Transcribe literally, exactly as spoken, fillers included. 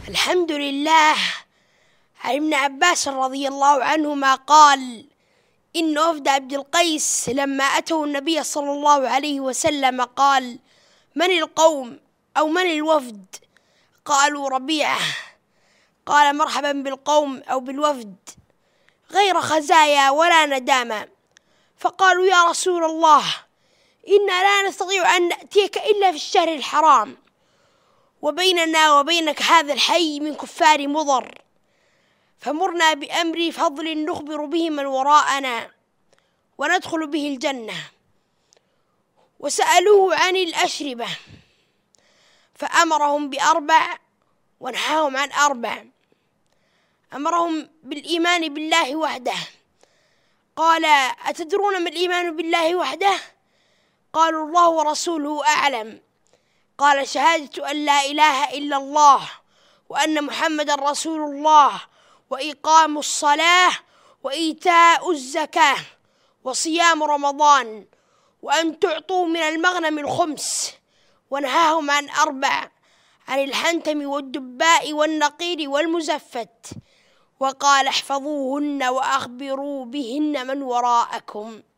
الحمد لله. عن ابن عباس رضي الله عنهما قال: إن وفد عبد القيس لما أتوا النبي صلى الله عليه وسلم قال: من القوم أو من الوفد؟ قالوا: ربيعة. قال: مرحبا بالقوم أو بالوفد، غير خزايا ولا ندامة. فقالوا: يا رسول الله، إنا لا نستطيع أن نأتيك إلا في الشهر الحرام، وبيننا وبينك هذا الحي من كفار مضر، فمرنا بأمر فضل نخبر به من وراءنا وندخل به الجنة. وسألوه عن الأشربة فأمرهم بأربع ونهاهم عن أربع. أمرهم بالإيمان بالله وحده. قال: أتدرون ما الإيمان بالله وحده؟ قالوا: الله ورسوله أعلم. قال: شهادة أن لا إله إلا الله وأن محمد رسول الله، وإقام الصلاة، وإيتاء الزكاة، وصيام رمضان، وأن تعطوا من المغنم الخمس. ونهاهم عن أربع: عن الحنتم والدباء والنقير والمزفت. وقال: احفظوهن وأخبروا بهن من وراءكم.